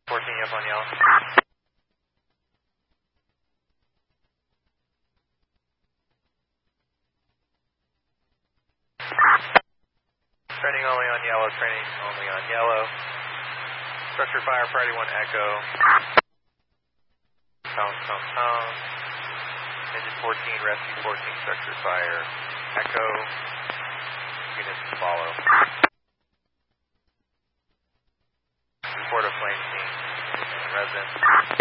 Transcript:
14 up on yellow. Training only on yellow, training only on yellow. Structure fire, priority 1 echo. Tone. Engine 14, rescue 14, structure fire, echo. Units to follow. Report a flame scene. Resident.